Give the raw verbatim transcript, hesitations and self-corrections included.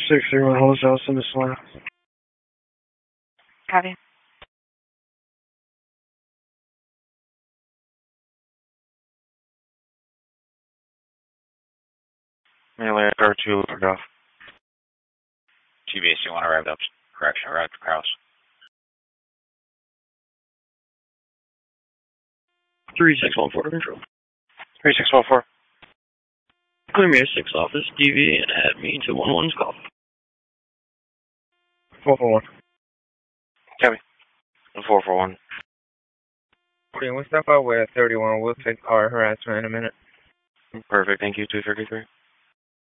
six three one wholesale, send this line. Copy. Melee car two, look off. T B S, you want to arrive up? Correction, arrive to Kraus. three six one four control. three six one four. Premier six office, D V, and add me to one one's call. four four one. Copy. four four one. Okay, we step out with thirty-one. We'll take car harassment in a minute. Perfect, thank you, two thirty-three.